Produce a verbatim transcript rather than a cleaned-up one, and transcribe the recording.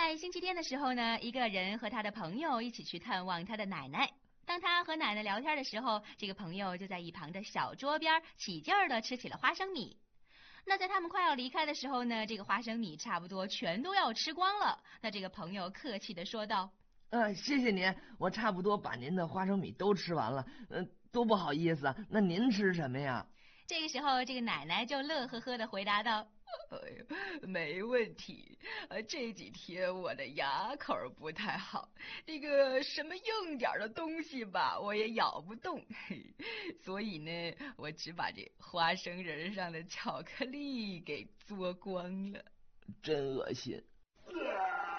在星期天的时候呢，一个人和他的朋友一起去探望他的奶奶。当他和奶奶聊天的时候，这个朋友就在一旁的小桌边起劲儿地吃起了花生米。那在他们快要离开的时候呢，这个花生米差不多全都要吃光了。那这个朋友客气地说道： 呃，谢谢您，我差不多把您的花生米都吃完了，嗯、呃，多不好意思。那您吃什么呀？ 这个时候，这个奶奶就乐呵呵地回答道： 哎呀，没问题。呃，这几天我的牙口不太好，那个什么硬点的东西吧，我也咬不动，嘿，所以呢，我只把这花生仁上的巧克力给嘬光了。 真恶心。